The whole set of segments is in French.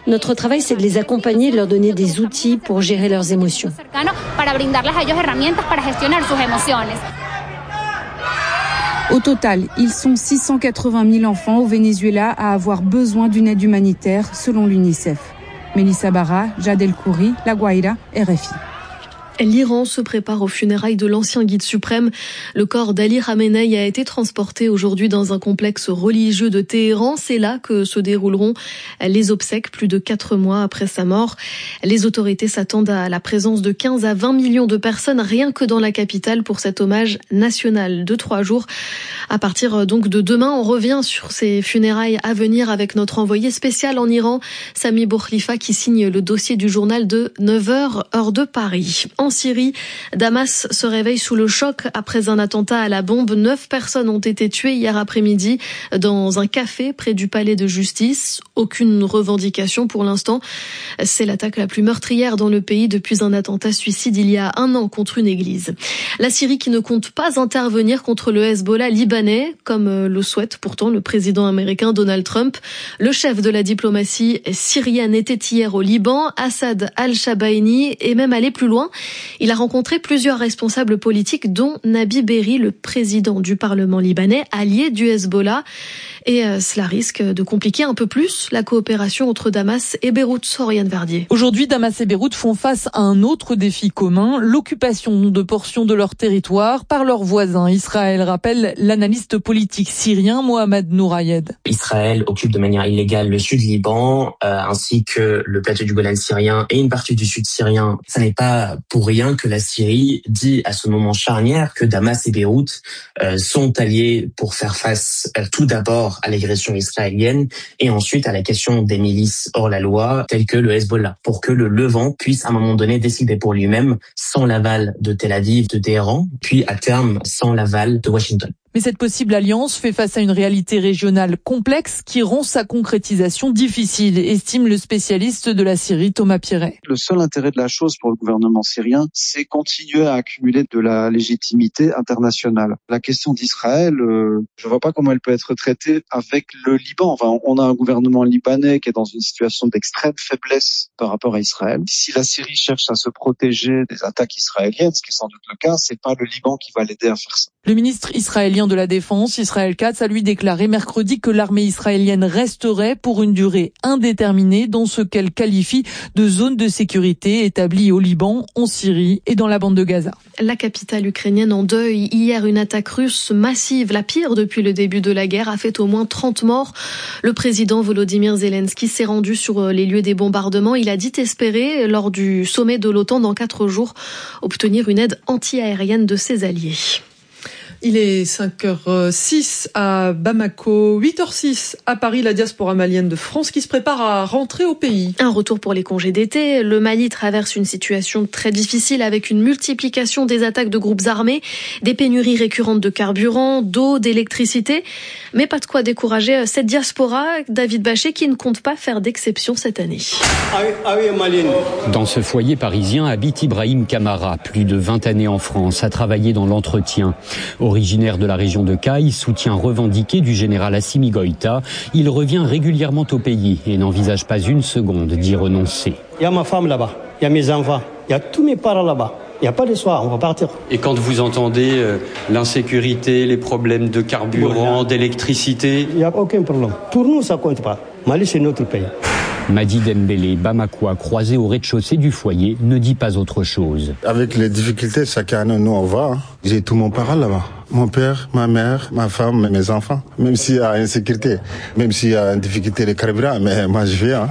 Notre travail, c'est de les accompagner, de leur donner des outils pour gérer leurs émotions. Au total, ils sont 680 000 enfants au Venezuela à avoir besoin d'une aide humanitaire, selon l'UNICEF. Mélissa Barra, Jad El Khoury, La Guaira, RFI. L'Iran se prépare aux funérailles de l'ancien guide suprême. Le corps d'Ali Khamenei a été transporté aujourd'hui dans un complexe religieux de Téhéran. C'est là que se dérouleront les obsèques, plus de 4 mois après sa mort. Les autorités s'attendent à la présence de 15 à 20 millions de personnes rien que dans la capitale pour cet hommage national de 3 jours. À partir donc de demain, on revient sur ces funérailles à venir avec notre envoyé spécial en Iran, Sami Boukhlifa, qui signe le dossier du journal de 9h, heure de Paris. En Syrie, Damas se réveille sous le choc après un attentat à la bombe. 9 personnes ont été tuées hier après-midi dans un café près du palais de justice. Aucune revendication pour l'instant. C'est l'attaque la plus meurtrière dans le pays depuis un attentat suicide il y a 1 an contre une église. La Syrie qui ne compte pas intervenir contre le Hezbollah libanais, comme le souhaite pourtant le président américain Donald Trump. Le chef de la diplomatie syrienne était hier au Liban, Assad al-Shabaini, est même allé plus loin. Il a rencontré plusieurs responsables politiques, dont Nabi Berri, le président du Parlement libanais, allié du Hezbollah. Et cela risque de compliquer un peu plus la coopération entre Damas et Beyrouth. Oriane Verdier. Aujourd'hui, Damas et Beyrouth font face à un autre défi commun, l'occupation de portions de leur territoire par leurs voisins. Israël, rappelle l'analyste politique syrien Mohamed Nourayed. Israël occupe de manière illégale le sud Liban, ainsi que le plateau du Golan syrien et une partie du sud syrien. Ça n'est pas pour rien que la Syrie dit à ce moment charnière que Damas et Beyrouth sont alliés pour faire face tout d'abord à l'agression israélienne et ensuite à la question des milices hors la loi telles que le Hezbollah, pour que le Levant puisse à un moment donné décider pour lui-même sans l'aval de Tel Aviv, de Téhéran, puis à terme sans l'aval de Washington. Mais cette possible alliance fait face à une réalité régionale complexe qui rend sa concrétisation difficile, estime le spécialiste de la Syrie Thomas Pierret. Le seul intérêt de la chose pour le gouvernement syrien, c'est continuer à accumuler de la légitimité internationale. La question d'Israël, je vois pas comment elle peut être traitée avec le Liban. Enfin, on a un gouvernement libanais qui est dans une situation d'extrême faiblesse par rapport à Israël. Si la Syrie cherche à se protéger des attaques israéliennes, ce qui est sans doute le cas, c'est pas le Liban qui va l'aider à faire ça. Le ministre israélien de la Défense, Israël Katz, a lui déclaré mercredi que l'armée israélienne resterait pour une durée indéterminée dans ce qu'elle qualifie de zone de sécurité établie au Liban, en Syrie et dans la bande de Gaza. La capitale ukrainienne en deuil. Hier, une attaque russe massive, la pire depuis le début de la guerre, a fait au moins 30 morts. Le président Volodymyr Zelensky s'est rendu sur les lieux des bombardements. Il a dit espérer, lors du sommet de l'OTAN dans 4 jours, obtenir une aide anti-aérienne de ses alliés. Il est 5h06 à Bamako, 8h06 à Paris, la diaspora malienne de France qui se prépare à rentrer au pays. Un retour pour les congés d'été. Le Mali traverse une situation très difficile avec une multiplication des attaques de groupes armés, des pénuries récurrentes de carburant, d'eau, d'électricité. Mais pas de quoi décourager cette diaspora, David Bachet, qui ne compte pas faire d'exception cette année. Dans ce foyer parisien habite Ibrahim Kamara, plus de 20 années en France, a travaillé dans l'entretien. Originaire de la région de Caille, soutien revendiqué du général Assimi Goïta, il revient régulièrement au pays et n'envisage pas une seconde d'y renoncer. Il y a ma femme là-bas, il y a mes enfants, il y a tous mes parents là-bas. Il n'y a pas de soir, on va partir. Et quand vous entendez l'insécurité, les problèmes de carburant, d'électricité... Il n'y a aucun problème. Pour nous, ça ne compte pas. Mali, c'est notre pays. Madi Dembélé, Bamakoua, croisé au rez-de-chaussée du foyer, ne dit pas autre chose. Avec les difficultés, chacun année, nous on va. J'ai tous mon parents là-bas. Mon père, ma mère, ma femme, mes enfants. Même s'il y a insécurité, même s'il y a une difficulté de carburant, mais moi je viens.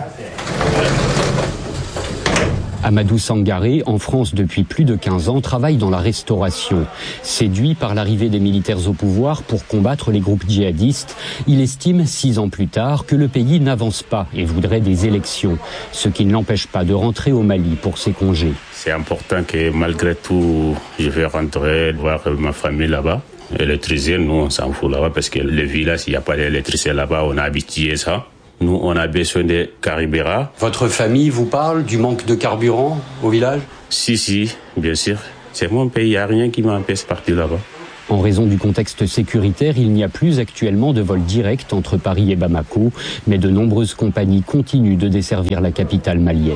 Amadou Sangaré, en France depuis plus de 15 ans, travaille dans la restauration. Séduit par l'arrivée des militaires au pouvoir pour combattre les groupes djihadistes, il estime 6 ans plus tard que le pays n'avance pas et voudrait des élections, ce qui ne l'empêche pas de rentrer au Mali pour ses congés. C'est important que malgré tout, je vais rentrer voir ma famille là-bas. L'électricité, nous on s'en fout là-bas parce que le village, il n'y a pas d'électricité là-bas, on a habitué ça. Nous, on a besoin de carburant. Votre famille vous parle du manque de carburant au village ? Si, bien sûr. C'est mon pays, il n'y a rien qui m'empêche de partir là-bas. En raison du contexte sécuritaire, il n'y a plus actuellement de vol direct entre Paris et Bamako, mais de nombreuses compagnies continuent de desservir la capitale malienne.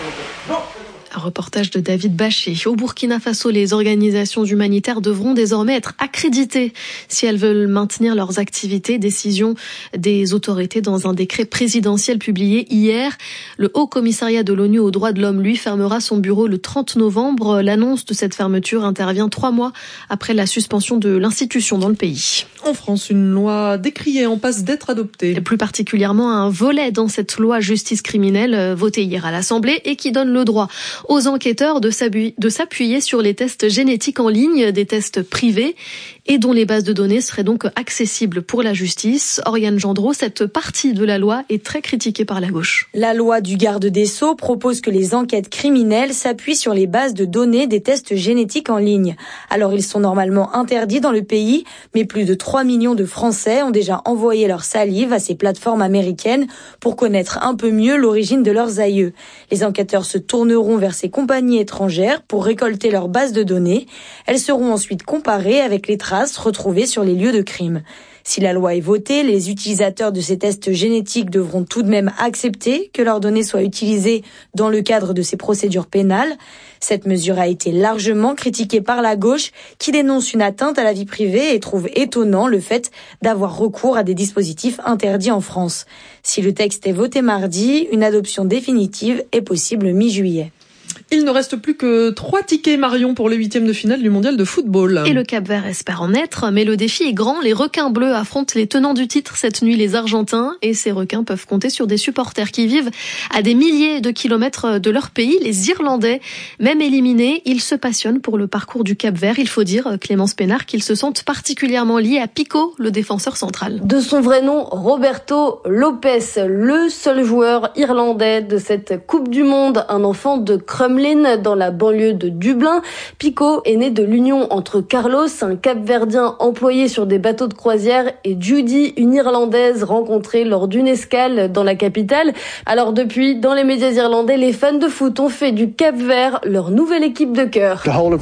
Un reportage de David Bachet. Au Burkina Faso, les organisations humanitaires devront désormais être accréditées si elles veulent maintenir leurs activités. Décision des autorités dans un décret présidentiel publié hier. Le Haut Commissariat de l'ONU aux droits de l'homme, lui, fermera son bureau le 30 novembre. L'annonce de cette fermeture intervient 3 mois après la suspension de l'institution dans le pays. En France, une loi décriée en passe d'être adoptée. Et plus particulièrement un volet dans cette loi justice criminelle votée hier à l'Assemblée et qui donne le droit aux enquêteurs de s'appuyer sur les tests génétiques en ligne, des tests privés et dont les bases de données seraient donc accessibles pour la justice. Oriane Gendreau, cette partie de la loi est très critiquée par la gauche. La loi du garde des Sceaux propose que les enquêtes criminelles s'appuient sur les bases de données des tests génétiques en ligne. Alors ils sont normalement interdits dans le pays, mais plus de 3 millions de Français ont déjà envoyé leur salive à ces plateformes américaines pour connaître un peu mieux l'origine de leurs aïeux. Les enquêteurs se tourneront vers ces compagnies étrangères pour récolter leurs bases de données. Elles seront ensuite comparées avec les traces retrouvées sur les lieux de crime. Si la loi est votée, les utilisateurs de ces tests génétiques devront tout de même accepter que leurs données soient utilisées dans le cadre de ces procédures pénales. Cette mesure a été largement critiquée par la gauche qui dénonce une atteinte à la vie privée et trouve étonnant le fait d'avoir recours à des dispositifs interdits en France. Si le texte est voté mardi, une adoption définitive est possible mi-juillet. Il ne reste plus que 3 tickets, Marion, pour les 8e de finale du mondial de football. Et le Cap-Vert espère en être, mais le défi est grand. Les requins bleus affrontent les tenants du titre cette nuit, les Argentins. Et ces requins peuvent compter sur des supporters qui vivent à des milliers de kilomètres de leur pays, les Irlandais. Même éliminés, ils se passionnent pour le parcours du Cap-Vert. Il faut dire, Clémence Pénard, qu'ils se sentent particulièrement liés à Pico, le défenseur central. De son vrai nom, Roberto Lopes, le seul joueur irlandais de cette Coupe du Monde, un enfant de Crumlin, dans la banlieue de Dublin. Pico est né de l'union entre Carlos, un Cap-Verdien employé sur des bateaux de croisière, et Judy, une Irlandaise rencontrée lors d'une escale dans la capitale. Alors depuis, dans les médias irlandais, les fans de foot ont fait du Cap-Vert leur nouvelle équipe de cœur.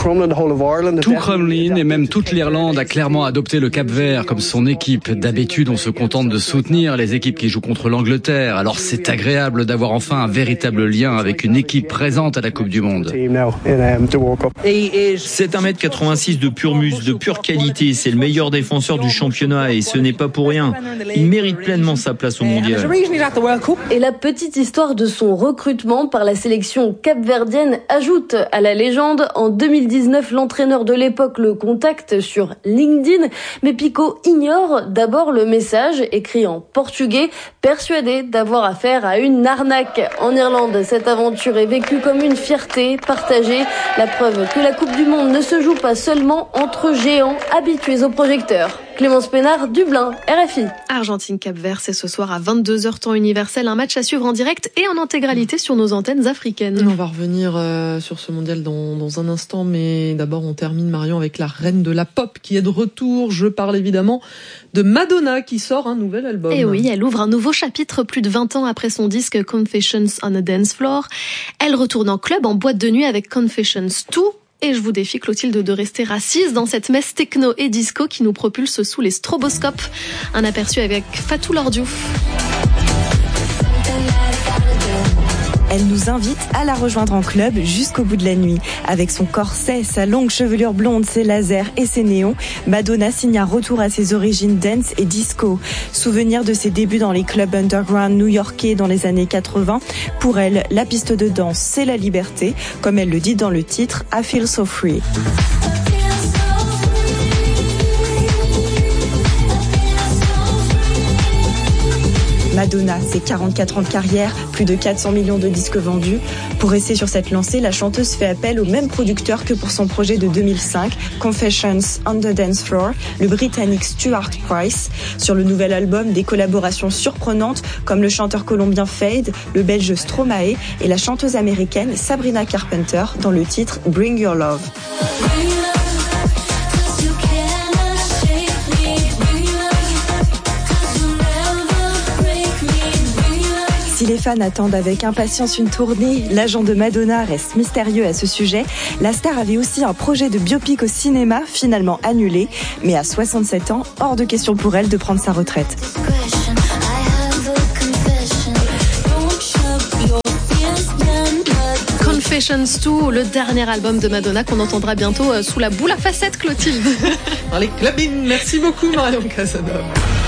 Tout Crumlin et même toute l'Irlande a clairement adopté le Cap-Vert comme son équipe. D'habitude, on se contente de soutenir les équipes qui jouent contre l'Angleterre. Alors c'est agréable d'avoir enfin un véritable lien avec une équipe présente à la Coupe du Monde. C'est 1m86 de pur muscle, de pure qualité. C'est le meilleur défenseur du championnat et ce n'est pas pour rien. Il mérite pleinement sa place au mondial. Et la petite histoire de son recrutement par la sélection capverdienne ajoute à la légende. En 2019, l'entraîneur de l'époque le contacte sur LinkedIn, mais Pico ignore d'abord le message écrit en portugais, persuadé d'avoir affaire à une arnaque. En Irlande, cette aventure est vécue comme une fierté partagée, la preuve que la Coupe du Monde ne se joue pas seulement entre géants habitués aux projecteurs. Clémence Pénard, Dublin, RFI. Argentine-Cap-Vert, c'est ce soir à 22h temps universel, un match à suivre en direct et en intégralité sur nos antennes africaines. On va revenir sur ce mondial dans un instant, mais d'abord on termine, Marion, avec la reine de la pop qui est de retour. Je parle évidemment de Madonna qui sort un nouvel album. Et oui, elle ouvre un nouveau chapitre plus de 20 ans après son disque Confessions on a Dance Floor. Elle retourne en club, en boîte de nuit avec Confessions 2. Et je vous défie, Clotilde, de rester assise dans cette messe techno et disco qui nous propulse sous les stroboscopes. Un aperçu avec Fatou Lordiouf. Elle nous invite à la rejoindre en club jusqu'au bout de la nuit. Avec son corset, sa longue chevelure blonde, ses lasers et ses néons, Madonna signe un retour à ses origines dance et disco. Souvenir de ses débuts dans les clubs underground new-yorkais dans les années 80. Pour elle, la piste de danse, c'est la liberté, comme elle le dit dans le titre I Feel So Free. Madonna, c'est 44 ans de carrière, plus de 400 millions de disques vendus. Pour rester sur cette lancée, la chanteuse fait appel au même producteur que pour son projet de 2005, Confessions on the Dance Floor, le Britannique Stuart Price. Sur le nouvel album, des collaborations surprenantes comme le chanteur colombien Fade, le belge Stromae et la chanteuse américaine Sabrina Carpenter dans le titre Bring Your Love. Si les fans attendent avec impatience une tournée, l'agent de Madonna reste mystérieux à ce sujet. La star avait aussi un projet de biopic au cinéma, finalement annulé. Mais à 67 ans, hors de question pour elle de prendre sa retraite. Confessions 2, le dernier album de Madonna qu'on entendra bientôt sous la boule à facettes, Clotilde. Dans les clubbing. Merci beaucoup, Marion Casanova.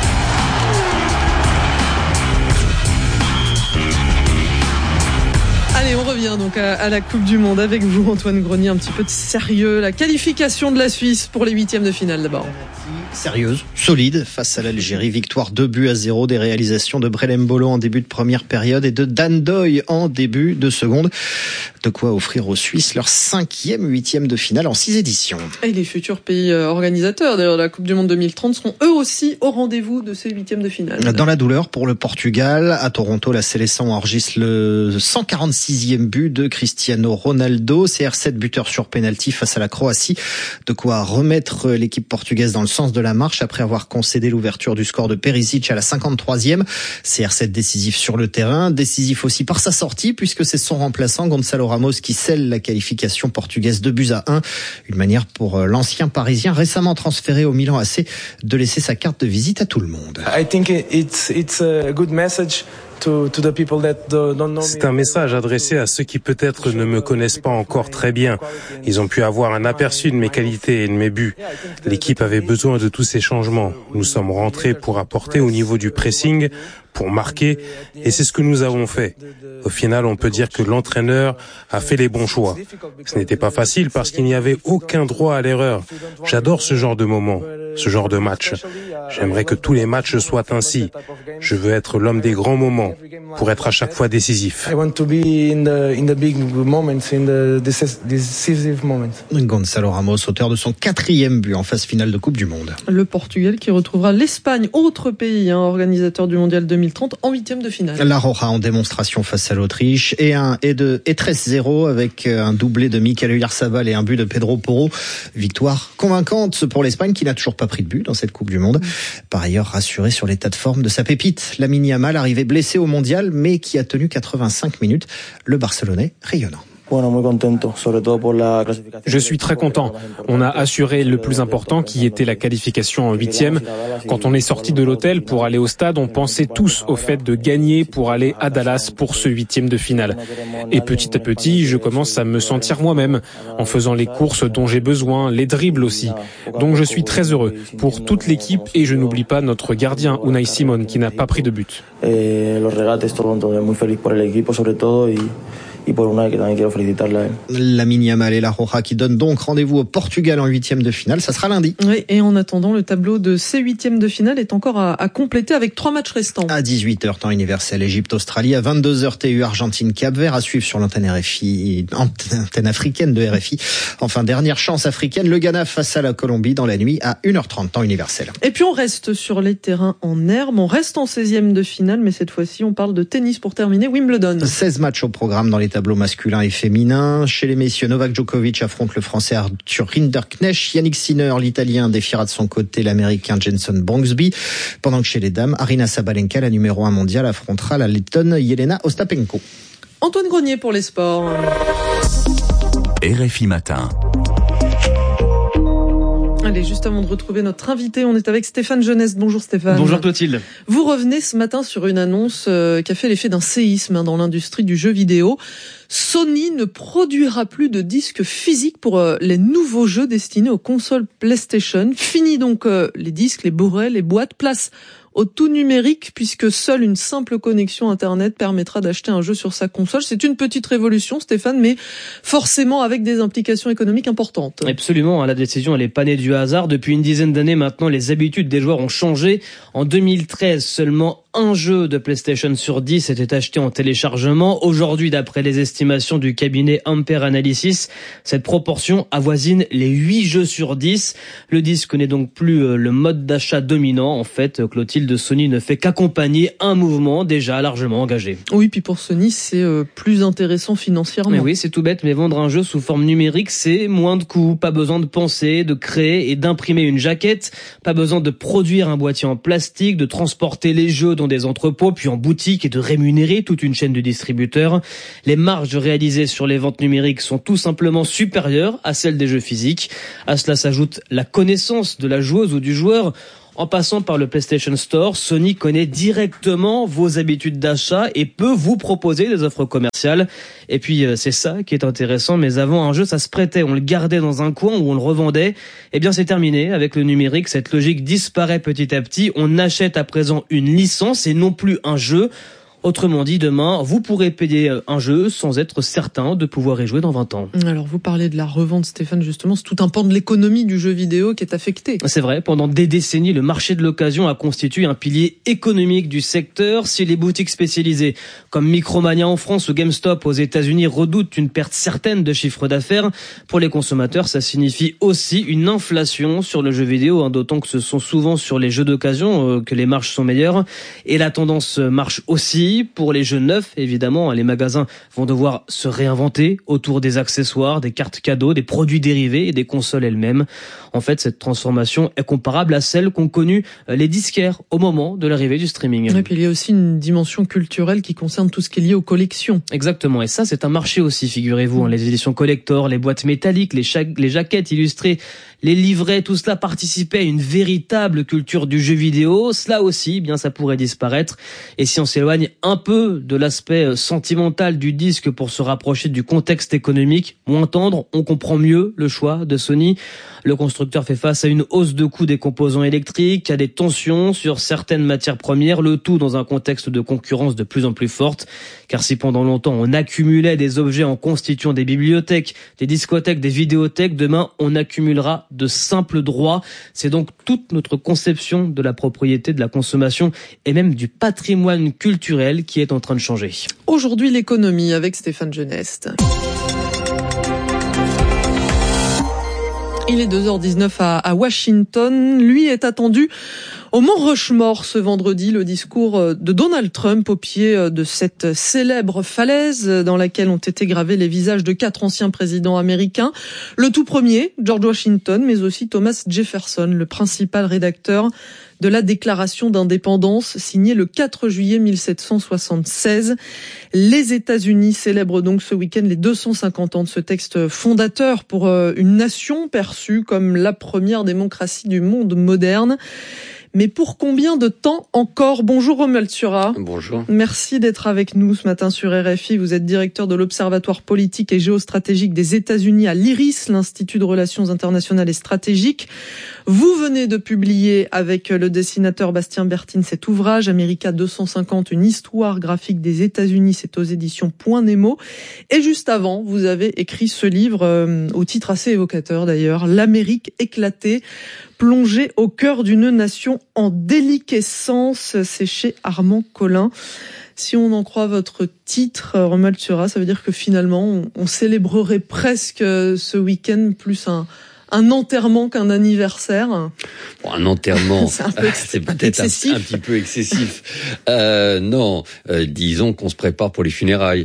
Allez, on revient donc à la Coupe du Monde avec vous, Antoine Grenier. Un petit peu de sérieux. La qualification de la Suisse pour les huitièmes de finale d'abord. Sérieuse, solide face à l'Algérie. Victoire 2-0, des réalisations de Brelem Bolo en début de première période et de Dan Doy en début de seconde. De quoi offrir aux Suisses leur 5e de finale en 6 éditions. Et les futurs pays organisateurs, d'ailleurs, de la Coupe du Monde 2030 seront eux aussi au rendez-vous de ces huitièmes de finale. Dans la douleur pour le Portugal, à Toronto, la Séleção enregistre le 146e but de Cristiano Ronaldo. CR7 buteur sur pénalty face à la Croatie. De quoi remettre l'équipe portugaise dans le sens de la marche après avoir concédé l'ouverture du score de Perisic à la 53e. CR7 décisif sur le terrain, décisif aussi par sa sortie puisque c'est son remplaçant Gonçalo Ramos qui scelle la qualification portugaise 2-1. Une manière pour l'ancien Parisien récemment transféré au Milan AC de laisser sa carte de visite à tout le monde. I think it's a good message. C'est un message adressé à ceux qui peut-être ne me connaissent pas encore très bien. Ils ont pu avoir un aperçu de mes qualités et de mes buts. L'équipe avait besoin de tous ces changements. Nous sommes rentrés pour apporter au niveau du pressing, pour marquer, et c'est ce que nous avons fait. Au final, on peut dire que l'entraîneur a fait les bons choix. Ce n'était pas facile parce qu'il n'y avait aucun droit à l'erreur. J'adore ce genre de moment, ce genre de match. J'aimerais que tous les matchs soient ainsi. Je veux être l'homme des grands moments, pour être à chaque fois décisif. Gonçalo Ramos, auteur de son 4e but en phase finale de Coupe du Monde. Le Portugal qui retrouvera l'Espagne, autre pays organisateur du Mondial 2030, en huitième de finale. La Roja en démonstration face à l'Autriche et 13-0 avec un doublé de Mikel Oyarzabal et un but de Pedro Porro. Victoire convaincante pour l'Espagne qui n'a toujours pas pris de but dans cette Coupe du Monde. Par ailleurs, rassuré sur l'état de forme de sa pépite, Lamine Yamal, arrivé blessé au Mondial mais qui a tenu 85 minutes. Le Barcelonais rayonnant. Je suis très content. On a assuré le plus important qui était la qualification en 8e. Quand on est sorti de l'hôtel pour aller au stade, on pensait tous au fait de gagner pour aller à Dallas pour ce 8e de finale. Et petit à petit, je commence à me sentir moi-même en faisant les courses dont j'ai besoin, les dribbles aussi. Donc je suis très heureux pour toute l'équipe et je n'oublie pas notre gardien Unai Simon qui n'a pas pris de but. Lamine Yamal et la Roja qui donnent donc rendez-vous au Portugal en 8e de finale. Ça sera lundi. Oui, et en attendant, le tableau de ces 8e de finale est encore à compléter avec 3 matchs restants. À 18h, temps universel, Égypte-Australie. À 22h, TU Argentine-Cap-Vert. À suivre sur l'antenne antenne africaine de RFI. Enfin, dernière chance africaine, le Ghana face à la Colombie dans la nuit à 1h30, temps universel. Et puis on reste sur les terrains en herbe. On reste en 16e de finale, mais cette fois-ci, on parle de tennis pour terminer. Wimbledon. 16 matchs au programme dans les tableaux masculin et féminin. Chez les messieurs, Novak Djokovic affronte le français Arthur Rinderknecht. Yannick Sinner, l'italien, défiera de son côté l'américain Jenson Brooksby. Pendant que chez les dames, Aryna Sabalenka, la numéro 1 mondiale, affrontera la lettonne Jelena Ostapenko. Antoine Grenier pour les sports. RFI Matin. Allez, juste avant de retrouver notre invité, on est avec Stéphane Jeunesse. Bonjour Stéphane. Bonjour Clotilde. Vous revenez ce matin sur une annonce qui a fait l'effet d'un séisme dans l'industrie du jeu vidéo. Sony ne produira plus de disques physiques pour les nouveaux jeux destinés aux consoles PlayStation. Fini donc les disques, les bourrelets, les boîtes, place au tout numérique, puisque seule une simple connexion Internet permettra d'acheter un jeu sur sa console. C'est une petite révolution, Stéphane, mais forcément avec des implications économiques importantes. Absolument, la décision elle est pas née du hasard. Depuis une dizaine d'années maintenant, les habitudes des joueurs ont changé. En 2013, seulement un jeu de PlayStation sur 10 était acheté en téléchargement. Aujourd'hui, d'après les estimations du cabinet Ampere Analysis, cette proportion avoisine les 8 jeux sur 10. Le disque n'est donc plus le mode d'achat dominant. En fait, Clotilde, de Sony ne fait qu'accompagner un mouvement déjà largement engagé. Oui, puis pour Sony, c'est plus intéressant financièrement. Mais oui, c'est tout bête, mais vendre un jeu sous forme numérique, c'est moins de coûts, pas besoin de penser, de créer et d'imprimer une jaquette, pas besoin de produire un boîtier en plastique, de transporter les jeux dans des entrepôts, puis en boutique et de rémunérer toute une chaîne de distributeurs. Les marges réalisées sur les ventes numériques sont tout simplement supérieures à celles des jeux physiques. À cela s'ajoute la connaissance de la joueuse ou du joueur. En passant par le PlayStation Store, Sony connaît directement vos habitudes d'achat et peut vous proposer des offres commerciales. Et puis c'est ça qui est intéressant, mais avant un jeu, ça se prêtait, on le gardait dans un coin ou on le revendait. Eh bien c'est terminé, avec le numérique, cette logique disparaît petit à petit. On achète à présent une licence et non plus un jeu. Autrement dit, demain, vous pourrez payer un jeu sans être certain de pouvoir y jouer dans 20 ans. Alors, vous parlez de la revente, Stéphane, justement. C'est tout un pan de l'économie du jeu vidéo qui est affecté. C'est vrai. Pendant des décennies, le marché de l'occasion a constitué un pilier économique du secteur. Si les boutiques spécialisées comme Micromania en France ou GameStop aux États-Unis redoutent une perte certaine de chiffre d'affaires, pour les consommateurs, ça signifie aussi une inflation sur le jeu vidéo, d'autant que ce sont souvent sur les jeux d'occasion que les marges sont meilleures. Et la tendance marche aussi pour les jeux neufs, évidemment. Les magasins vont devoir se réinventer autour des accessoires, des cartes cadeaux, des produits dérivés et des consoles elles-mêmes. En fait, cette transformation est comparable à celle qu'ont connue les disquaires au moment de l'arrivée du streaming. Et puis il y a aussi une dimension culturelle qui concerne tout ce qui est lié aux collections. Exactement, et ça c'est un marché aussi, figurez-vous. Les éditions collector, les boîtes métalliques, les jaquettes illustrées, les livrets, tout cela participait à une véritable culture du jeu vidéo. Cela aussi, bien, ça pourrait disparaître. Et si on s'éloigne un peu de l'aspect sentimental du disque pour se rapprocher du contexte économique, moins tendre, on comprend mieux le choix de Sony. Le constructeur fait face à une hausse de coûts des composants électriques, à des tensions sur certaines matières premières, le tout dans un contexte de concurrence de plus en plus forte. Car si pendant longtemps on accumulait des objets en constituant des bibliothèques, des discothèques, des vidéothèques, demain on accumulera de simples droits. C'est donc toute notre conception de la propriété, de la consommation et même du patrimoine culturel qui est en train de changer. Aujourd'hui, l'économie avec Stéphane Genest. Il est 2h19 à Washington. Lui est attendu au Mont Rushmore ce vendredi, le discours de Donald Trump au pied de cette célèbre falaise dans laquelle ont été gravés les visages de 4 anciens présidents américains. Le tout premier, George Washington, mais aussi Thomas Jefferson, le principal rédacteur de la Déclaration d'indépendance signée le 4 juillet 1776. Les États-Unis célèbrent donc ce week-end les 250 ans de ce texte fondateur pour une nation perçue comme la première démocratie du monde moderne. Mais pour combien de temps encore ? Bonjour Romuald Sura. Bonjour. Merci d'être avec nous ce matin sur RFI. Vous êtes directeur de l'Observatoire politique et géostratégique des États-Unis à l'IRIS, l'Institut de Relations internationales et stratégiques. Vous venez de publier avec le dessinateur Bastien Bertin cet ouvrage, America 250, une histoire graphique des États-Unis, c'est aux éditions Point Nemo. Et juste avant, vous avez écrit ce livre, au titre assez évocateur d'ailleurs, L'Amérique éclatée, plongée au cœur d'une nation en déliquescence, c'est chez Armand Collin. Si on en croit votre titre, Romuald Sura, ça veut dire que finalement, on célébrerait presque ce week-end plus un enterrement qu'un anniversaire. Bon, un enterrement, c'est peut-être un petit peu excessif. Non, disons qu'on se prépare pour les funérailles.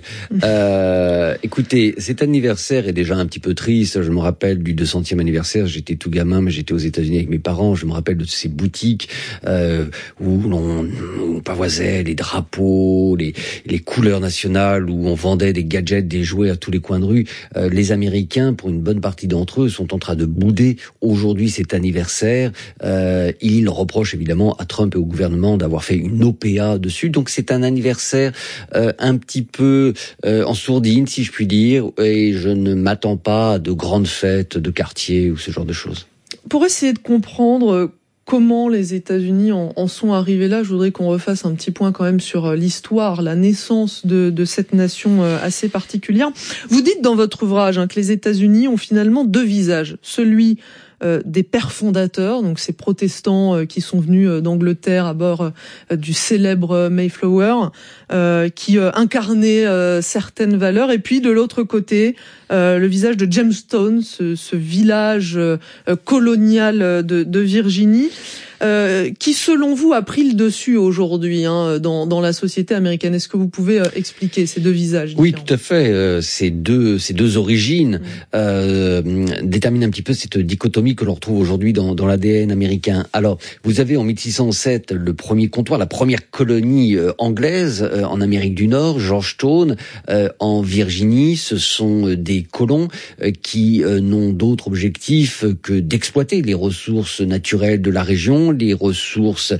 Écoutez, cet anniversaire est déjà un petit peu triste. Je me rappelle du 200e anniversaire, j'étais tout gamin, mais j'étais aux États-Unis avec mes parents. Je me rappelle de ces boutiques où on pavoisait les drapeaux, les couleurs nationales, où on vendait des gadgets, des jouets à tous les coins de rue. Les Américains, pour une bonne partie d'entre eux, sont en train de bouder aujourd'hui cet anniversaire. Il reproche évidemment à Trump et au gouvernement d'avoir fait une OPA dessus. Donc c'est un anniversaire un petit peu en sourdine, si je puis dire, et je ne m'attends pas à de grandes fêtes de quartier ou ce genre de choses. Pour essayer de comprendre comment les États-Unis en sont arrivés là, je voudrais qu'on refasse un petit point quand même sur l'histoire, la naissance de cette nation assez particulière. Vous dites dans votre ouvrage que les États-Unis ont finalement 2 visages. Celui des pères fondateurs, donc ces protestants qui sont venus d'Angleterre à bord du célèbre Mayflower, qui incarnaient certaines valeurs, et puis de l'autre côté, le visage de Jamestown, ce village colonial de Virginie. qui selon vous a pris le dessus aujourd'hui dans la société américaine. Est-ce que vous pouvez expliquer ces deux visages différents? Oui, tout à fait. Ces deux origines déterminent un petit peu cette dichotomie que l'on retrouve aujourd'hui dans l'ADN américain. Alors, vous avez en 1607 le premier comptoir, la première colonie anglaise en Amérique du Nord, Georgetown, en Virginie. Ce sont des colons qui n'ont d'autre objectif que d'exploiter les ressources naturelles de la région, les ressources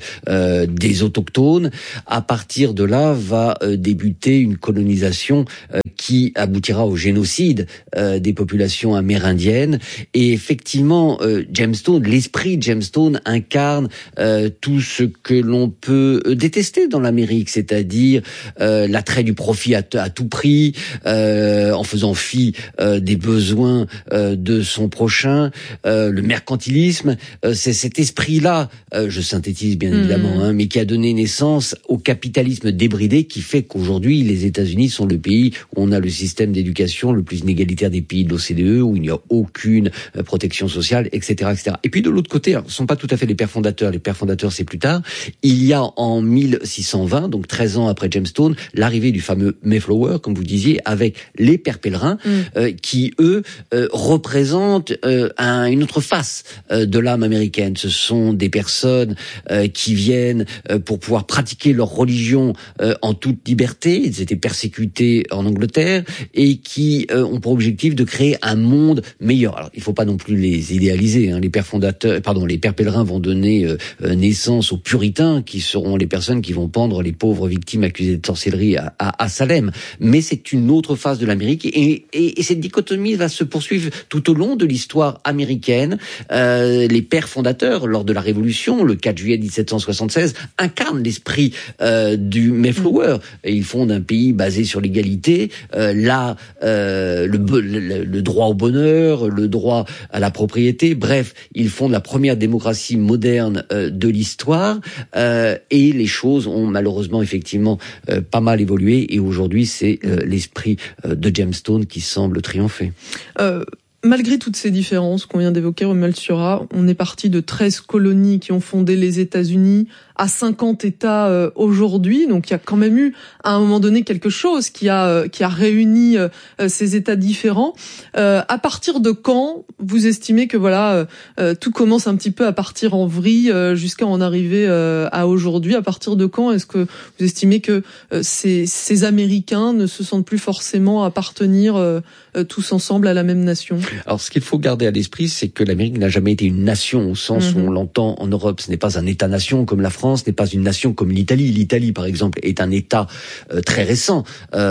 des autochtones. À partir de là va débuter une colonisation qui aboutira au génocide des populations amérindiennes. Et effectivement, Jamestown, l'esprit de Jamestown incarne tout ce que l'on peut détester dans l'Amérique, c'est-à-dire l'attrait du profit à tout prix, en faisant fi des besoins de son prochain, le mercantilisme. C'est cet esprit-là, je synthétise bien évidemment, mais qui a donné naissance au capitalisme débridé qui fait qu'aujourd'hui, les États-Unis sont le pays où on a le système d'éducation le plus inégalitaire des pays de l'OCDE, où il n'y a aucune protection sociale, etc., etc. Et puis de l'autre côté, alors, ce ne sont pas tout à fait les pères fondateurs. Les pères fondateurs, c'est plus tard. Il y a en 1620, donc 13 ans après Jamestown, l'arrivée du fameux Mayflower, comme vous disiez, avec les pères pèlerins, qui eux représentent une autre face de l'âme américaine. Ce sont des personnes qui viennent pour pouvoir pratiquer leur religion en toute liberté. Ils étaient persécutés en Angleterre et qui ont pour objectif de créer un monde meilleur. Alors, il ne faut pas non plus les idéaliser. Les pères pèlerins vont donner naissance aux puritains, qui seront les personnes qui vont pendre les pauvres victimes accusées de sorcellerie à Salem. Mais c'est une autre phase de l'Amérique et cette dichotomie va se poursuivre tout au long de l'histoire américaine. Les pères fondateurs, lors de la Révolution, le 4 juillet 1776, incarnent l'esprit du Mayflower. Ils fondent un pays basé sur l'égalité, le droit au bonheur, le droit à la propriété. Bref, ils fondent la première démocratie moderne de l'histoire et les choses ont malheureusement effectivement pas mal évolué et aujourd'hui c'est l'esprit de Jamestown qui semble triompher. Malgré toutes ces différences qu'on vient d'évoquer, Romuald Siura, on est parti de 13 colonies qui ont fondé les États-Unis à 50 États aujourd'hui. Donc il y a quand même eu à un moment donné quelque chose qui a réuni ces États différents. À partir de quand vous estimez que tout commence un petit peu à partir en vrille jusqu'à en arriver à aujourd'hui? À partir de quand est-ce que vous estimez que ces Américains ne se sentent plus forcément appartenir tous ensemble à la même nation? Alors, ce qu'il faut garder à l'esprit, c'est que l'Amérique n'a jamais été une nation au sens où on l'entend en Europe. Ce n'est pas un État-nation comme la France, ce n'est pas une nation comme l'Italie. L'Italie, par exemple, est un État très récent,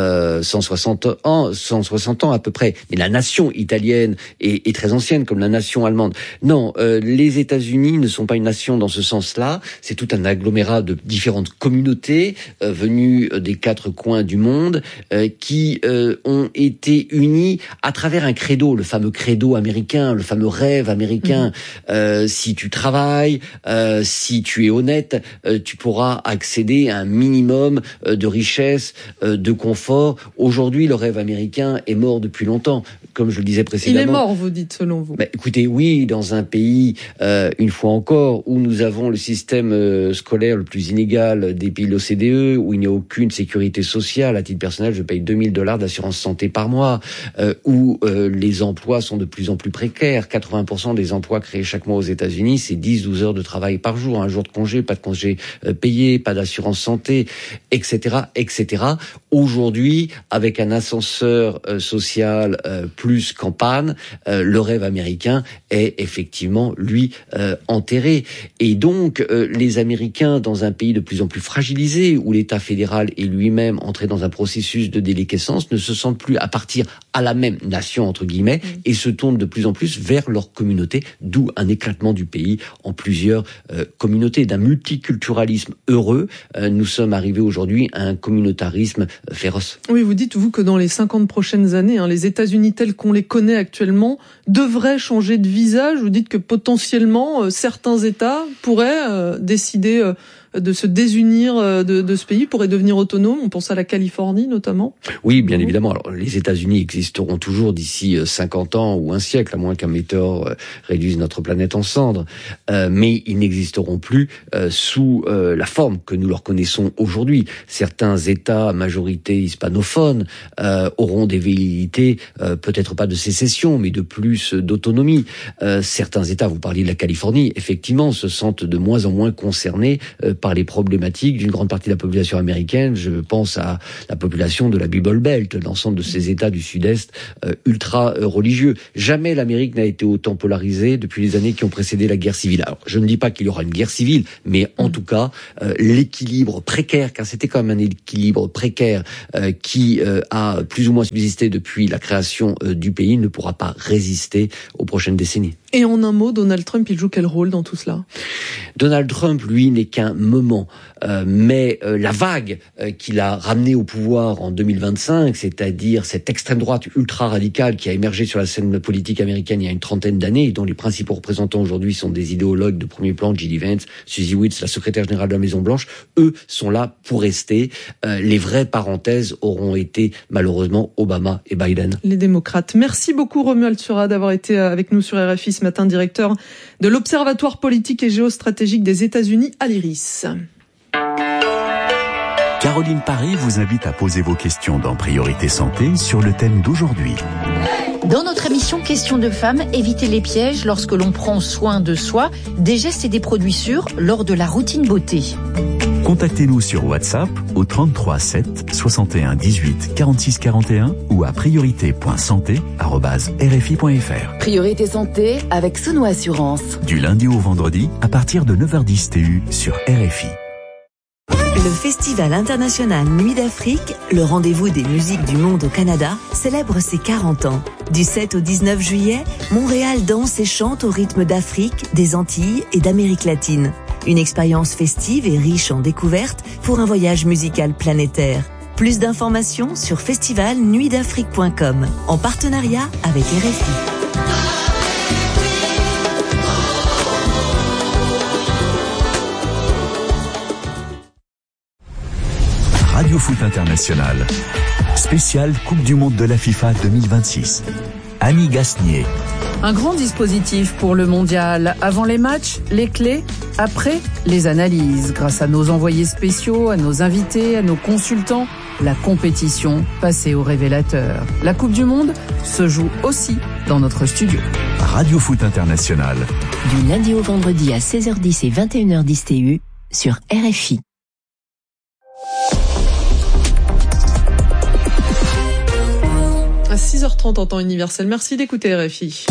160 ans à peu près. Mais la nation italienne est très ancienne, comme la nation allemande. Non, les États-Unis ne sont pas une nation dans ce sens-là. C'est tout un agglomérat de différentes communautés venues des 4 coins du monde qui ont été unies à travers un credo, le fameux credo américain, le fameux rêve américain. Si tu travailles, si tu es honnête, tu pourras accéder à un minimum de richesse, de confort. Aujourd'hui, le rêve américain est mort depuis longtemps. Comme je le disais précédemment. Il est mort, vous dites, selon vous? Écoutez, oui, dans un pays, une fois encore, où nous avons le système scolaire le plus inégal des pays de l'OCDE, où il n'y a aucune sécurité sociale. À titre personnel, je paye $2000 d'assurance santé par mois, où les emplois sont de plus en plus précaires. 80% des emplois créés chaque mois aux États-Unis, c'est 10-12 heures de travail par jour, un jour de congé, pas de congé payé, pas d'assurance santé, etc., etc. Aujourd'hui, avec un ascenseur social plus qu'en panne, le rêve américain est effectivement, lui, enterré. Et donc, les Américains, dans un pays de plus en plus fragilisé, où l'État fédéral est lui-même entré dans un processus de déliquescence, ne se sentent plus appartenir à la même nation, entre guillemets, et se tournent de plus en plus vers leur communauté, d'où un éclatement du pays en plusieurs communautés. D'un multiculturalisme heureux, nous sommes arrivés aujourd'hui à un communautarisme féroce. Oui, vous dites, vous, que dans les 50 prochaines années, les États-Unis tels qu'on les connaît actuellement devraient changer de visage. Vous dites que potentiellement, certains États pourraient décider de se désunir de ce pays, pourrait devenir autonome. On pense à la Californie notamment. Oui, bien évidemment. Alors, les États-Unis existeront toujours d'ici 50 ans ou un siècle, à moins qu'un météore réduise notre planète en cendres. Mais ils n'existeront plus sous la forme que nous leur connaissons aujourd'hui. Certains États à majorité hispanophones auront des velléités, peut-être pas de sécession, mais de plus d'autonomie. Certains États, vous parliez de la Californie, effectivement, se sentent de moins en moins concernés par les problématiques d'une grande partie de la population américaine. Je pense à la population de la Bible Belt, l'ensemble de ces États du Sud-Est ultra-religieux. Jamais l'Amérique n'a été autant polarisée depuis les années qui ont précédé la guerre civile. Alors, je ne dis pas qu'il y aura une guerre civile, mais en tout cas, l'équilibre précaire, car c'était quand même un équilibre précaire qui a plus ou moins subsisté depuis la création du pays, ne pourra pas résister aux prochaines décennies. Et en un mot, Donald Trump, il joue quel rôle dans tout cela ? Donald Trump, lui, n'est qu'un moment. Mais la vague qu'il a ramenée au pouvoir en 2025, c'est-à-dire cette extrême droite ultra-radicale qui a émergé sur la scène politique américaine il y a une trentaine d'années, et dont les principaux représentants aujourd'hui sont des idéologues de premier plan, J.D. Vance, Suzy Wittz, la secrétaire générale de la Maison-Blanche, eux sont là pour rester. Les vraies parenthèses auront été malheureusement Obama et Biden. Les démocrates. Merci beaucoup Romuald Sura d'avoir été avec nous sur RFI ce matin, directeur de l'Observatoire politique et géostratégique des États-Unis à l'IRIS. Caroline Paré vous invite à poser vos questions dans Priorité Santé sur le thème d'aujourd'hui. Dans notre émission Questions de femmes, évitez les pièges lorsque l'on prend soin de soi, des gestes et des produits sûrs lors de la routine beauté. Contactez-nous sur WhatsApp au 33 7 61 18 46 41 ou à priorité.santé@rfi.fr. Priorité Santé avec Sono Assurance. Du lundi au vendredi à partir de 9h10 TU sur RFI. Le Festival international Nuit d'Afrique, le rendez-vous des musiques du monde au Canada, célèbre ses 40 ans. Du 7 au 19 juillet, Montréal danse et chante au rythme d'Afrique, des Antilles et d'Amérique latine. Une expérience festive et riche en découvertes pour un voyage musical planétaire. Plus d'informations sur festivalnuitdafrique.com en partenariat avec RFI. Radio Foot International, spécial Coupe du Monde de la FIFA 2026. Annie Gasnier. Un grand dispositif pour le mondial. Avant les matchs, les clés. Après, les analyses. Grâce à nos envoyés spéciaux, à nos invités, à nos consultants, la compétition passée au révélateur. La Coupe du Monde se joue aussi dans notre studio. Radio Foot International. Du lundi au vendredi à 16h10 et 21h10 TU sur RFI. À 6h30 en temps universel. Merci d'écouter RFI.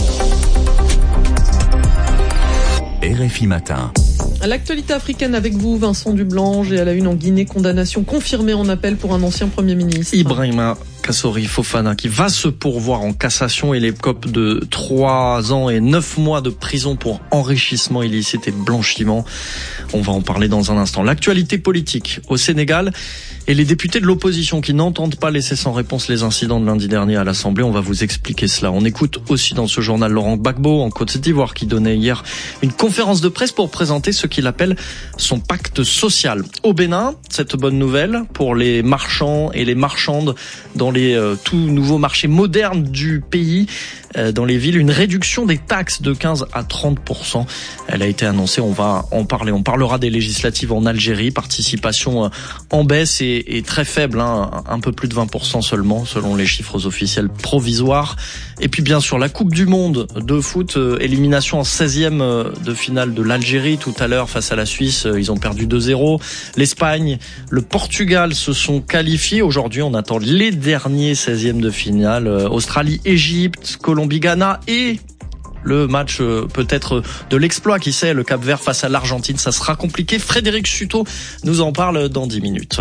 RFI Matin. L'actualité africaine avec vous, Vincent Dublange, et à la une en Guinée, condamnation confirmée en appel pour un ancien Premier ministre. Ibrahima Kassori Fofana qui va se pourvoir en cassation. Il écope de 3 ans et 9 mois de prison pour enrichissement illicite et blanchiment. On va en parler dans un instant. L'actualité politique au Sénégal et les députés de l'opposition qui n'entendent pas laisser sans réponse les incidents de lundi dernier à l'Assemblée. On va vous expliquer cela. On écoute aussi dans ce journal Laurent Gbagbo en Côte d'Ivoire qui donnait hier une conférence de presse pour présenter ce qu'il appelle son pacte social. Au Bénin, cette bonne nouvelle pour les marchands et les marchandes dans les tout nouveaux marchés modernes du pays, dans les villes, une réduction des taxes de 15 à 30%. Elle a été annoncée, on va en parler. On parlera des législatives en Algérie, participation en baisse et très faible, un peu plus de 20% seulement, selon les chiffres officiels provisoires. Et puis bien sûr, la Coupe du Monde de foot, élimination en 16e de finale de l'Algérie tout à l'heure face à la Suisse, ils ont perdu 2-0. L'Espagne, le Portugal se sont qualifiés. Aujourd'hui, on attend les derniers 16e de finale. Australie, Égypte, Colombie-Ghana et le match peut-être de l'exploit, qui sait, le Cap-Vert face à l'Argentine. Ça sera compliqué. Frédéric Sutot nous en parle dans 10 minutes.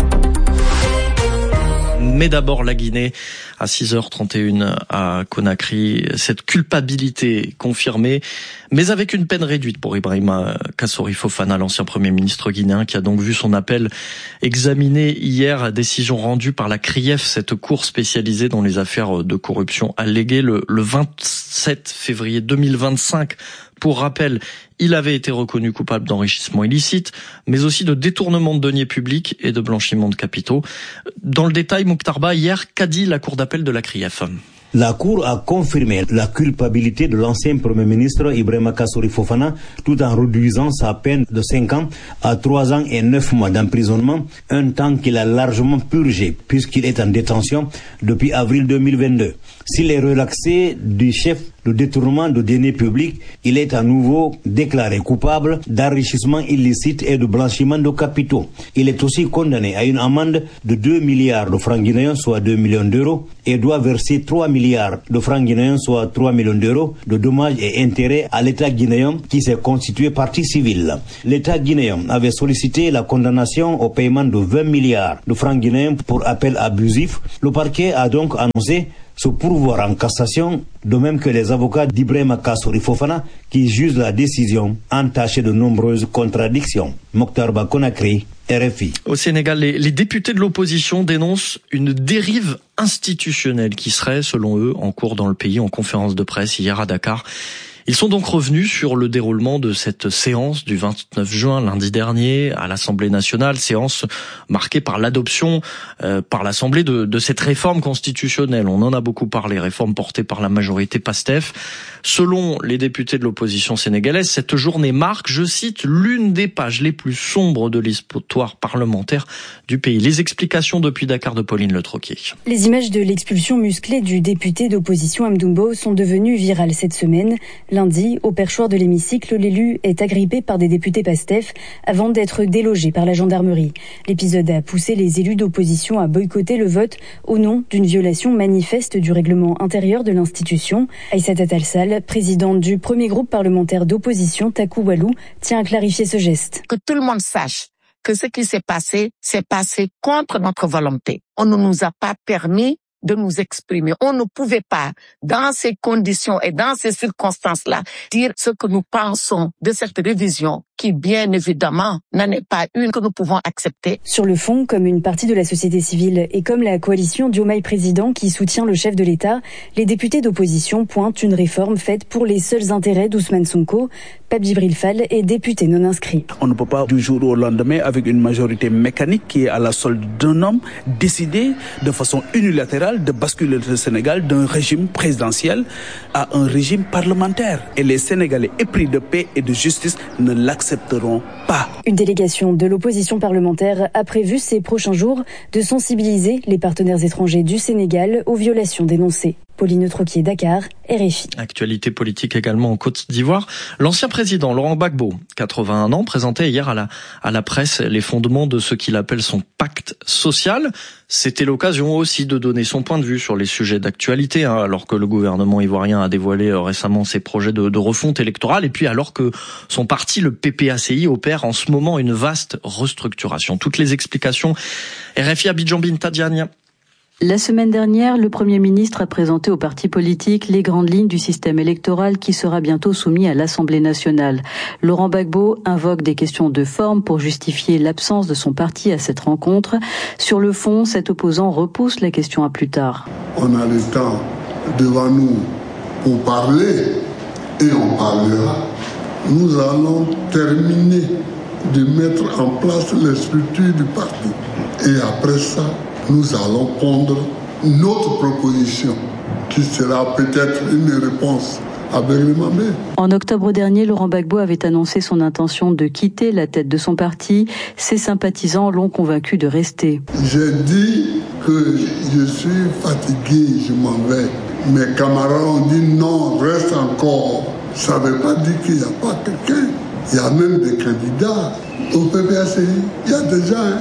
Mais d'abord la Guinée, à 6h31 à Conakry, cette culpabilité confirmée, mais avec une peine réduite pour Ibrahima Kassori Fofana, l'ancien Premier ministre guinéen, qui a donc vu son appel examiné hier, décision rendue par la CRIEF, cette cour spécialisée dans les affaires de corruption alléguées le 27 février 2025 Pour rappel, il avait été reconnu coupable d'enrichissement illicite, mais aussi de détournement de deniers publics et de blanchiment de capitaux. Dans le détail, Mokhtar Ba, hier, qu'a dit la Cour d'appel de la CRIEF ? La Cour a confirmé la culpabilité de l'ancien Premier ministre Ibrahima Kassory Fofana tout en réduisant sa peine de 5 ans à 3 ans et 9 mois d'emprisonnement, un temps qu'il a largement purgé puisqu'il est en détention depuis avril 2022. S'il est relaxé du chef de détournement de deniers publics, il est à nouveau déclaré coupable d'enrichissement illicite et de blanchiment de capitaux. Il est aussi condamné à une amende de 2 milliards de francs guinéens, soit 2 millions d'euros, et doit verser 3 milliards de francs guinéens, soit 3 millions d'euros, de dommages et intérêts à l'État guinéen qui s'est constitué partie civile. L'État guinéen avait sollicité la condamnation au paiement de 20 milliards de francs guinéens pour appel abusif. Le parquet a donc annoncé se pourvoir en cassation, de même que les avocats d'Ibrahima Kassory Fofana qui jugent la décision entachée de nombreuses contradictions. Mokhtar Ba, Conakry, RFI. Au Sénégal, les députés de l'opposition dénoncent une dérive institutionnelle qui serait, selon eux, en cours dans le pays. En conférence de presse hier à Dakar, ils sont donc revenus sur le déroulement de cette séance du 29 juin, lundi dernier, à l'Assemblée nationale, séance marquée par l'adoption par l'Assemblée de cette réforme constitutionnelle. On en a beaucoup parlé, réforme portée par la majorité PASTEF. Selon les députés de l'opposition sénégalaise, cette journée marque, je cite, l'une des pages les plus sombres de l'histoire parlementaire du pays. Les explications depuis Dakar de Pauline Le Troquier. Les images de l'expulsion musclée du député d'opposition Amdoumbo sont devenues virales cette semaine. Lundi, au perchoir de l'hémicycle, l'élu est agrippé par des députés PASTEF avant d'être délogé par la gendarmerie. L'épisode a poussé les élus d'opposition à boycotter le vote au nom d'une violation manifeste du règlement intérieur de l'institution. Aïssata Tall Sall, présidente du premier groupe parlementaire d'opposition, Takou Walou, tient à clarifier ce geste. Que tout le monde sache que ce qui s'est passé contre notre volonté. On ne nous a pas permis de nous exprimer. On ne pouvait pas, dans ces conditions et dans ces circonstances-là, dire ce que nous pensons de cette révision qui, bien évidemment, n'en est pas une que nous pouvons accepter. Sur le fond, comme une partie de la société civile et comme la coalition Diomaye Président qui soutient le chef de l'État, les députés d'opposition pointent une réforme faite pour les seuls intérêts d'Ousmane Sonko. Pape Djibril Fall est député non inscrit. On ne peut pas du jour au lendemain, avec une majorité mécanique qui est à la solde d'un homme, décider de façon unilatérale de basculer le Sénégal d'un régime présidentiel à un régime parlementaire. Et les Sénégalais épris de paix et de justice ne l'accepteront pas. Une délégation de l'opposition parlementaire a prévu ces prochains jours de sensibiliser les partenaires étrangers du Sénégal aux violations dénoncées. Pauline Troquier, Dakar, RFI. Actualité politique également en Côte d'Ivoire. L'ancien président Laurent Gbagbo, 81 ans, présentait hier à la presse les fondements de ce qu'il appelle son pacte social. C'était l'occasion aussi de donner son point de vue sur les sujets d'actualité, alors que le gouvernement ivoirien a dévoilé récemment ses projets de refonte électorale, et puis alors que son parti, le PPACI, opère en ce moment une vaste restructuration. Toutes les explications, RFI Abidjan Binta Diagne. La semaine dernière, le Premier ministre a présenté aux partis politiques les grandes lignes du système électoral qui sera bientôt soumis à l'Assemblée nationale. Laurent Gbagbo invoque des questions de forme pour justifier l'absence de son parti à cette rencontre. Sur le fond, cet opposant repousse la question à plus tard. On a le temps devant nous pour parler et on parlera. Nous allons terminer de mettre en place les structures du parti. Et après ça, nous allons prendre notre proposition qui sera peut-être une réponse à Berlimamé. En octobre dernier, Laurent Gbagbo avait annoncé son intention de quitter la tête de son parti. Ses sympathisants l'ont convaincu de rester. J'ai dit que je suis fatigué, je m'en vais. Mes camarades ont dit non, reste encore. Ça ne veut pas dire qu'il n'y a pas quelqu'un. Il y a même des candidats au PPACI. Il y a déjà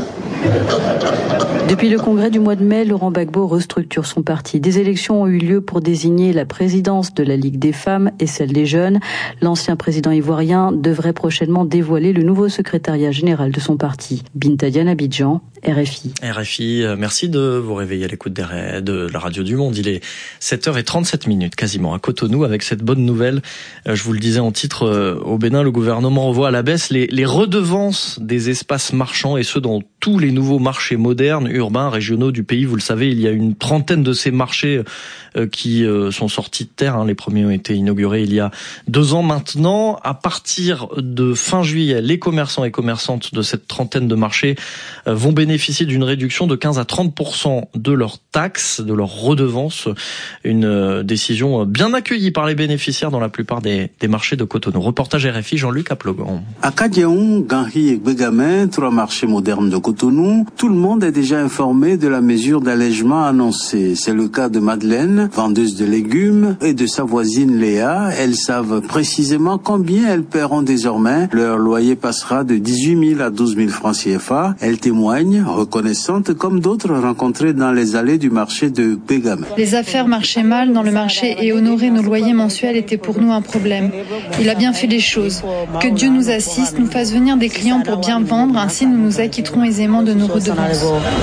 Depuis le congrès du mois de mai, Laurent Gbagbo restructure son parti. Des élections ont eu lieu pour désigner la présidence de la Ligue des femmes et celle des jeunes. L'ancien président ivoirien devrait prochainement dévoiler le nouveau secrétariat général de son parti. Binta Diagne, Abidjan, RFI. RFI, merci de vous réveiller à l'écoute de la radio du Monde. Il est 7h37, quasiment à Cotonou, avec cette bonne nouvelle. Je vous le disais en titre, au Bénin, le gouvernement revoit à la baisse les redevances des espaces marchands, et ce dans tous les nouveaux marchés modernes. urbains, régionaux du pays. Vous le savez, il y a une trentaine de ces marchés qui sont sortis de terre. Les premiers ont été inaugurés il y a 2 ans maintenant. À partir de fin juillet, les commerçants et commerçantes de cette trentaine de marchés vont bénéficier d'une réduction de 15 à 30% de leurs taxes, de leurs redevances. Une décision bien accueillie par les bénéficiaires dans la plupart des marchés de Cotonou. Reportage RFI, Jean-Luc Aplogan. À Kadiaoun, Ganri et Begamin, 3 marchés modernes de Cotonou, tout le monde est déjà informé de la mesure d'allègement annoncée. C'est le cas de Madeleine, vendeuse de légumes, et de sa voisine Léa. Elles savent précisément combien elles paieront désormais. Leur loyer passera de 18 000 à 12 000 francs CFA. Elles témoignent, reconnaissantes comme d'autres rencontrées dans les allées du marché de Begamin. Les affaires marchaient mal dans le marché et honorer nos loyers mensuels était pour nous un problème. Il a bien fait les choses. Que Dieu nous assiste, nous fasse venir des clients pour bien vendre, ainsi nous nous acquitterons aisément de nos redevances.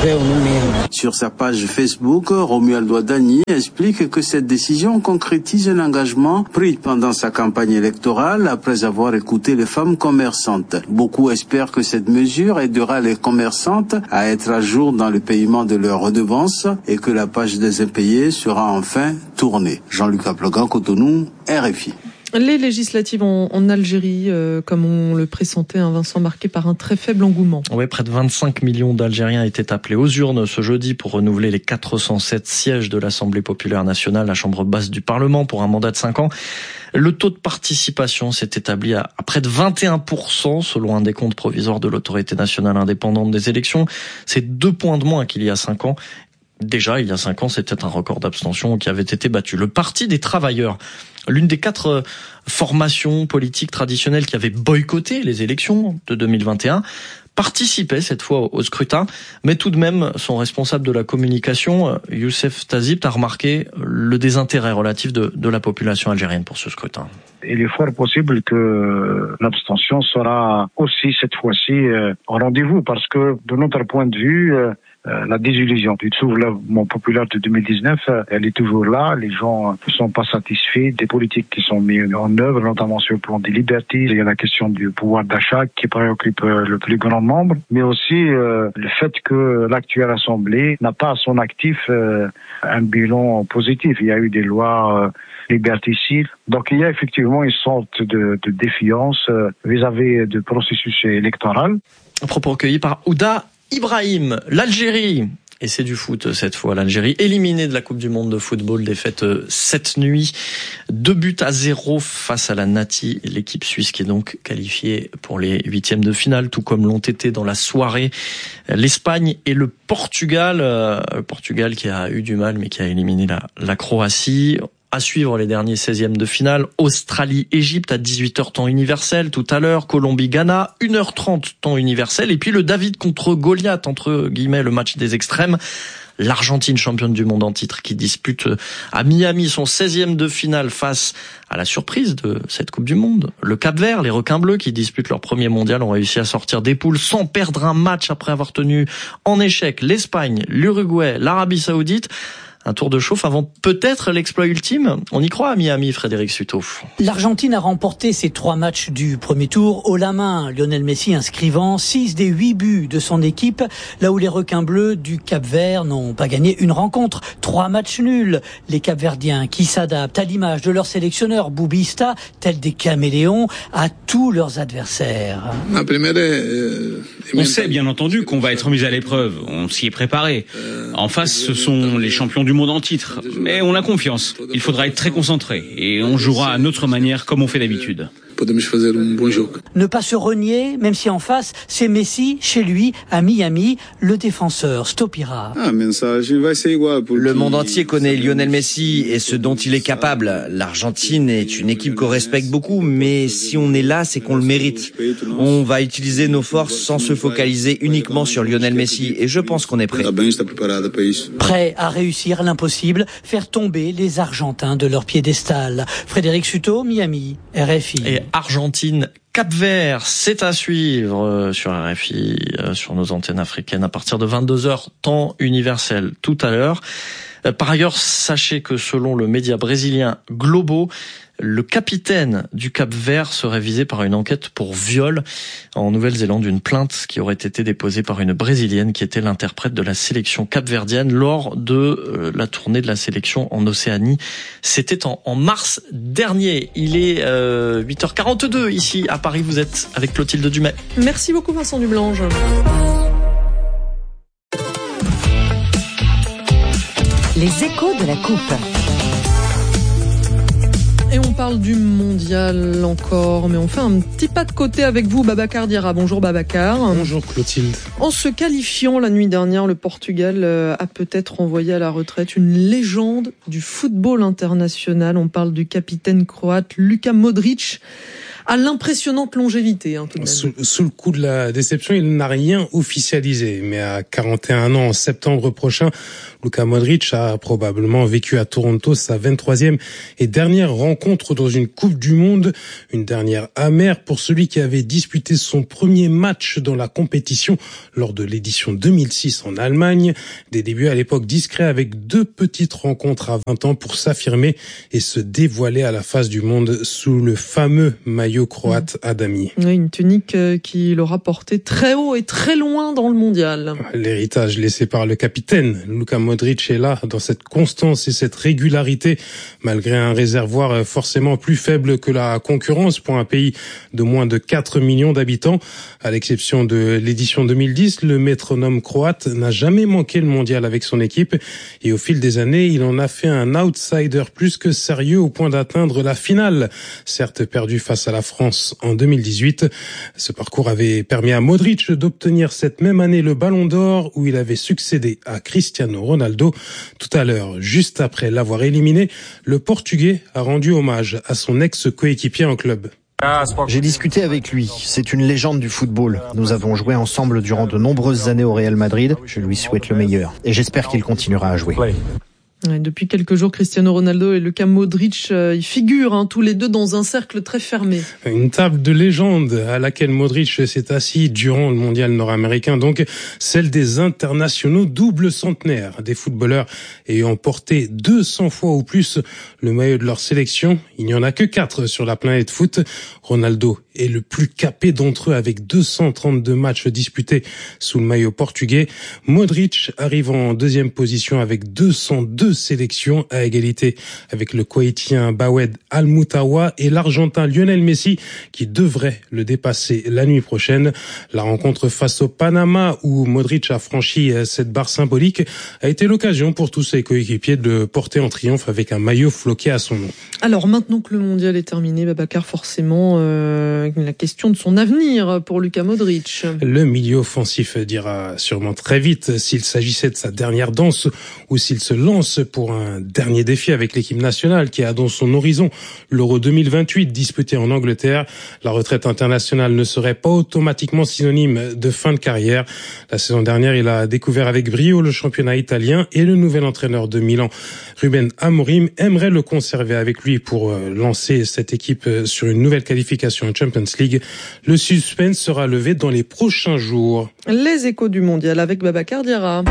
Sur sa page Facebook, Romualdo Dani explique que cette décision concrétise un engagement pris pendant sa campagne électorale après avoir écouté les femmes commerçantes. Beaucoup espèrent que cette mesure aidera les commerçantes à être à jour dans le paiement de leurs redevances et que la page des impayés sera enfin tournée. Jean-Luc Aplogan, Cotonou, RFI. Les législatives en Algérie, comme on le pressentait, Vincent, marqué par un très faible engouement. Oui, près de 25 millions d'Algériens étaient appelés aux urnes ce jeudi pour renouveler les 407 sièges de l'Assemblée populaire nationale, la chambre basse du Parlement, pour un mandat de 5 ans. Le taux de participation s'est établi à près de 21%, selon un décompte provisoire de l'autorité nationale indépendante des élections. C'est 2 points de moins qu'il y a 5 ans. Déjà, il y a 5 ans, c'était un record d'abstention qui avait été battu. Le Parti des travailleurs, l'une des 4 formations politiques traditionnelles qui avaient boycotté les élections de 2021, participait cette fois au scrutin, mais tout de même, son responsable de la communication, Youssef Tazib, a remarqué le désintérêt relatif de la population algérienne pour ce scrutin. Il est fort possible que l'abstention sera aussi cette fois-ci au rendez-vous, parce que de notre point de vue, la désillusion du soulèvement populaire de 2019, elle est toujours là. Les gens ne sont pas satisfaits des politiques qui sont mises en œuvre, notamment sur le plan des libertés. Il y a la question du pouvoir d'achat qui préoccupe le plus grand nombre, mais aussi le fait que l'actuelle Assemblée n'a pas à son actif un bilan positif. Il y a eu des lois liberticides. Donc il y a effectivement une sorte de défiance vis-à-vis du processus électoral. Un propos recueilli par Ouda Ibrahim. L'Algérie, et c'est du foot cette fois, l'Algérie éliminée de la Coupe du Monde de football, défaite cette nuit, 2-0 face à la Nati, l'équipe suisse qui est donc qualifiée pour les 8e de finale, tout comme l'ont été dans la soirée l'Espagne et le Portugal. Le Portugal qui a eu du mal mais qui a éliminé la Croatie. À suivre les derniers 16e de finale, Australie-Égypte à 18h temps universel tout à l'heure, Colombie-Ghana, 1h30 temps universel, et puis le David contre Goliath, entre guillemets, le match des extrêmes. L'Argentine, championne du monde en titre, qui dispute à Miami son 16e de finale face à la surprise de cette Coupe du Monde. Le Cap-Vert, les requins bleus qui disputent leur premier mondial, ont réussi à sortir des poules sans perdre un match après avoir tenu en échec l'Espagne, l'Uruguay, l'Arabie Saoudite. Un tour de chauffe avant peut-être l'exploit ultime. On y croit à Miami, Frédéric Suto. L'Argentine a remporté ses 3 matchs du premier tour haut la main. Lionel Messi inscrivant 6 des 8 buts de son équipe, là où les requins bleus du Cap-Vert n'ont pas gagné une rencontre. 3 matchs nuls. Les Cap-Verdiens qui s'adaptent à l'image de leur sélectionneur Boubista, tels des caméléons, à tous leurs adversaires. On sait bien entendu qu'on va être mis à l'épreuve. On s'y est préparé. En face, ce sont les champions du monde en titre. Mais on a confiance. Il faudra être très concentré. Et on jouera à notre manière comme on fait d'habitude. Ne pas se renier, même si en face, c'est Messi, chez lui, à Miami, le défenseur Stopira. Le monde entier connaît Lionel Messi et ce dont il est capable. L'Argentine est une équipe qu'on respecte beaucoup, mais si on est là, c'est qu'on le mérite. On va utiliser nos forces sans se focaliser uniquement sur Lionel Messi et je pense qu'on est prêt. Prêt à réussir l'impossible, faire tomber les Argentins de leur piédestal. Frédéric Suto, Miami, RFI. Et Argentine, Cap-Vert, c'est à suivre sur RFI, sur nos antennes africaines à partir de 22h, temps universel tout à l'heure. Par ailleurs, sachez que selon le média brésilien Globo, le capitaine du Cap-Vert serait visé par une enquête pour viol en Nouvelle-Zélande, une plainte qui aurait été déposée par une Brésilienne qui était l'interprète de la sélection capverdienne lors de la tournée de la sélection en Océanie. C'était en mars dernier. Il est 8h42 ici à Paris. Vous êtes avec Clotilde Dumais. Merci beaucoup Vincent Dublange. Les échos de la coupe. Et on parle du mondial encore, mais on fait un petit pas de côté avec vous, Babacar Diarra. Bonjour Babacar. Bonjour Clotilde. En se qualifiant la nuit dernière, le Portugal a peut-être envoyé à la retraite une légende du football international. On parle du capitaine croate Luka Modric, à l'impressionnante longévité, tout de même. Sous le coup de la déception, il n'a rien officialisé. Mais à 41 ans, en septembre prochain, Luka Modric a probablement vécu à Toronto sa 23e et dernière rencontre dans une Coupe du Monde. Une dernière amère pour celui qui avait disputé son premier match dans la compétition lors de l'édition 2006 en Allemagne. Des débuts à l'époque discrets avec 2 petites rencontres à 20 ans pour s'affirmer et se dévoiler à la face du monde sous le fameux maillot croate Adami. Oui, une tunique qui l'aura porté très haut et très loin dans le mondial. L'héritage laissé par le capitaine Luka Modric est là dans cette constance et cette régularité, malgré un réservoir forcément plus faible que la concurrence pour un pays de moins de 4 millions d'habitants. À l'exception de l'édition 2010, le métronome croate n'a jamais manqué le mondial avec son équipe et au fil des années, il en a fait un outsider plus que sérieux au point d'atteindre la finale, certes perdu face à la France en 2018. Ce parcours avait permis à Modric d'obtenir cette même année le Ballon d'Or où il avait succédé à Cristiano Ronaldo. Tout à l'heure, juste après l'avoir éliminé, le Portugais a rendu hommage à son ex-coéquipier en club. J'ai discuté avec lui, c'est une légende du football. Nous avons joué ensemble durant de nombreuses années au Real Madrid. Je lui souhaite le meilleur et j'espère qu'il continuera à jouer. Depuis quelques jours, Cristiano Ronaldo et Luka Modric y figurent tous les deux dans un cercle très fermé. Une table de légende à laquelle Modric s'est assis durant le mondial nord-américain, donc celle des internationaux double centenaires, des footballeurs ayant porté 200 fois ou plus le maillot de leur sélection. Il n'y en a que 4 sur la planète foot. Ronaldo est le plus capé d'entre eux avec 232 matchs disputés sous le maillot portugais. Modric arrive en deuxième position avec 202 sélections à égalité avec le Koweïtien Bawed Al-Moutawa et l'Argentin Lionel Messi qui devrait le dépasser la nuit prochaine. La rencontre face au Panama où Modric a franchi cette barre symbolique a été l'occasion pour tous ses coéquipiers de le porter en triomphe avec un maillot floqué à son nom. Alors maintenant que le mondial est terminé, Babacar, forcément la question de son avenir pour Luka Modric. Le milieu offensif dira sûrement très vite s'il s'agissait de sa dernière danse ou s'il se lance pour un dernier défi avec l'équipe nationale qui a dans son horizon l'Euro 2028 disputé en Angleterre. La retraite internationale ne serait pas automatiquement synonyme de fin de carrière. La saison dernière, il a découvert avec brio le championnat italien et le nouvel entraîneur de Milan, Ruben Amorim, aimerait le conserver avec lui pour lancer cette équipe sur une nouvelle qualification en Champions League. Le suspense sera levé dans les prochains jours. Les échos du mondial avec Babacar Diarra.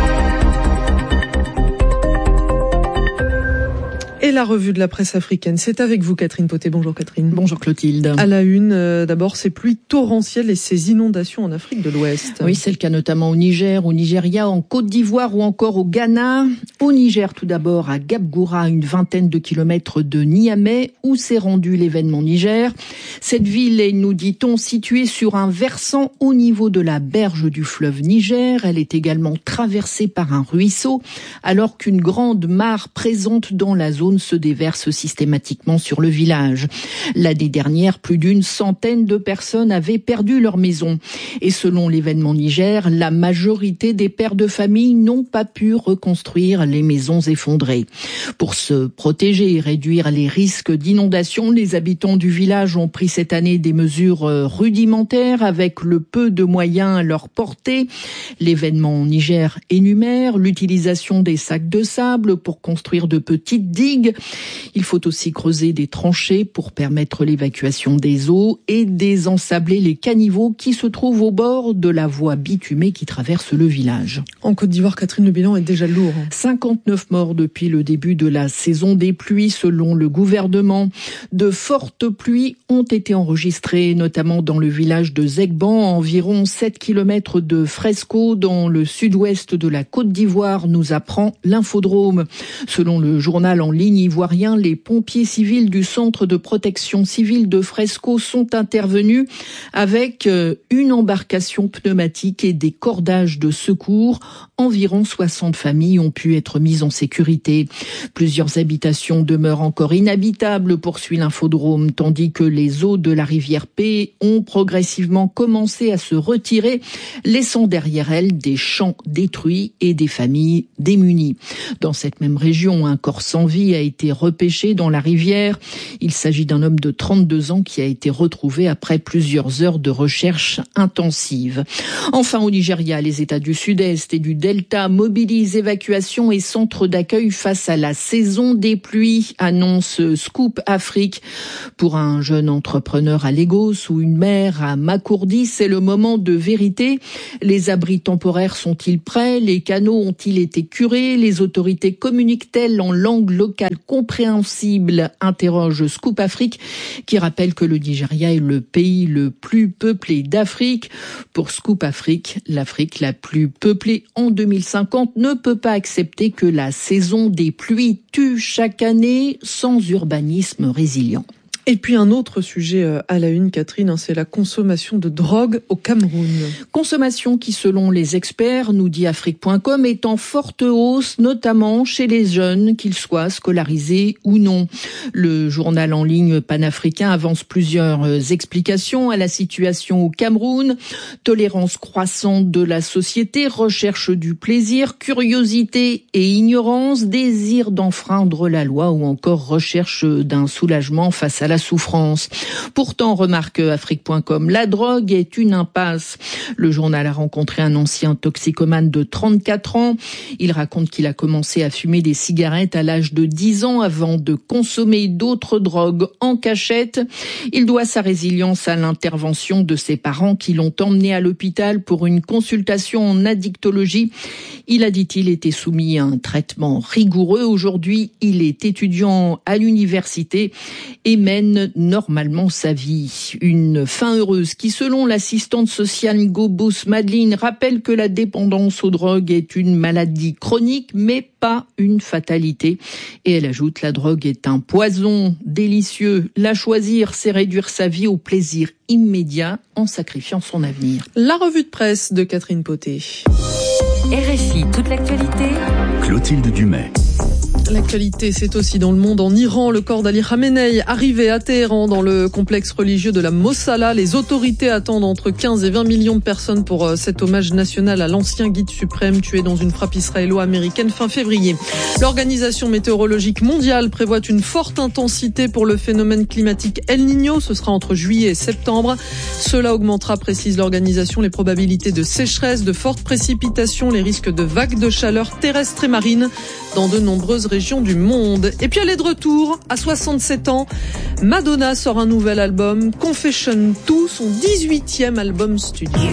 Et la revue de la presse africaine, c'est avec vous Catherine Poté. Bonjour Catherine. Bonjour Clotilde. À la une, d'abord ces pluies torrentielles et ces inondations en Afrique de l'Ouest. Oui, c'est le cas notamment au Niger, au Nigeria, en Côte d'Ivoire ou encore au Ghana. Au Niger tout d'abord, à Gabgoura, une vingtaine de kilomètres de Niamey, où s'est rendu l'événement Niger. Cette ville est, nous dit-on, située sur un versant au niveau de la berge du fleuve Niger. Elle est également traversée par un ruisseau, alors qu'une grande mare présente dans la zone se déverse systématiquement sur le village. L'année dernière, plus d'une centaine de personnes avaient perdu leur maison. Et selon l'événement Niger, la majorité des pères de famille n'ont pas pu reconstruire les maisons effondrées. Pour se protéger et réduire les risques d'inondation, les habitants du village ont pris cette année des mesures rudimentaires avec le peu de moyens à leur portée. L'événement Niger énumère l'utilisation des sacs de sable pour construire de petites digues digues. Il faut aussi creuser des tranchées pour permettre l'évacuation des eaux et désensabler les caniveaux qui se trouvent au bord de la voie bitumée qui traverse le village. En Côte d'Ivoire, Catherine, le bilan est déjà lourd. 59 morts depuis le début de la saison des pluies selon le gouvernement. De fortes pluies ont été enregistrées, notamment dans le village de Zegban, à environ 7 km de Fresco, dans le sud-ouest de la Côte d'Ivoire, nous apprend l'Infodrome. Selon le journal en ligne ivoirien, les pompiers civils du centre de protection civile de Fresco sont intervenus avec une embarcation pneumatique et des cordages de secours. Environ 60 familles ont pu être mises en sécurité. Plusieurs habitations demeurent encore inhabitables, poursuit l'Infodrome, tandis que les eaux de la rivière P ont progressivement commencé à se retirer, laissant derrière elles des champs détruits et des familles démunies. Dans cette même région, un corps sans vie a été repêché dans la rivière. Il s'agit d'un homme de 32 ans qui a été retrouvé après plusieurs heures de recherche intensive. Enfin, au Nigeria, les États du Sud-Est et du Delta mobilisent évacuation et centres d'accueil face à la saison des pluies, annonce Scoop Afrique. Pour un jeune entrepreneur à Lagos ou une mère à Makurdi, c'est le moment de vérité. Les abris temporaires sont-ils prêts? Les canaux ont-ils été curés? Les autorités communiquent-elles en langue locale compréhensible? Interroge Scoop Afrique, qui rappelle que le Nigeria est le pays le plus peuplé d'Afrique. Pour Scoop Afrique, l'Afrique la plus peuplée en 2050 ne peut pas accepter que la saison des pluies tue chaque année sans urbanisme résilient. Et puis un autre sujet à la une, Catherine, c'est la consommation de drogue au Cameroun. Consommation qui, selon les experts, nous dit Afrique.com, est en forte hausse, notamment chez les jeunes, qu'ils soient scolarisés ou non. Le journal en ligne panafricain avance plusieurs explications à la situation au Cameroun. Tolérance croissante de la société, recherche du plaisir, curiosité et ignorance, désir d'enfreindre la loi ou encore recherche d'un soulagement face à la souffrance. Pourtant, remarque Afrique.com, la drogue est une impasse. Le journal a rencontré un ancien toxicomane de 34 ans. Il raconte qu'il a commencé à fumer des cigarettes à l'âge de 10 ans avant de consommer d'autres drogues en cachette. Il doit sa résilience à l'intervention de ses parents qui l'ont emmené à l'hôpital pour une consultation en addictologie. Il a, dit-il, été soumis à un traitement rigoureux. Aujourd'hui, il est étudiant à l'université et mène normalement sa vie. Une fin heureuse qui, selon l'assistante sociale Ngobos Madeleine, rappelle que la dépendance aux drogues est une maladie chronique, mais pas une fatalité. Et elle ajoute, la drogue est un poison délicieux. La choisir, c'est réduire sa vie au plaisir immédiat en sacrifiant son avenir. La revue de presse de Catherine Poté. RFI, toute l'actualité. Clotilde Dumais. L'actualité, c'est aussi dans le monde. En Iran, le corps d'Ali Khamenei arrivé à Téhéran dans le complexe religieux de la Mossala. Les autorités attendent entre 15 et 20 millions de personnes pour cet hommage national à l'ancien guide suprême tué dans une frappe israélo-américaine fin février. L'Organisation météorologique mondiale prévoit une forte intensité pour le phénomène climatique El Niño. Ce sera entre juillet et septembre. Cela augmentera, précise l'organisation, les probabilités de sécheresse, de fortes précipitations, les risques de vagues de chaleur terrestre et marine dans de nombreuses régions du monde. Et puis elle est de retour à 67 ans. Madonna sort un nouvel album, Confession 2, son 18e album studio.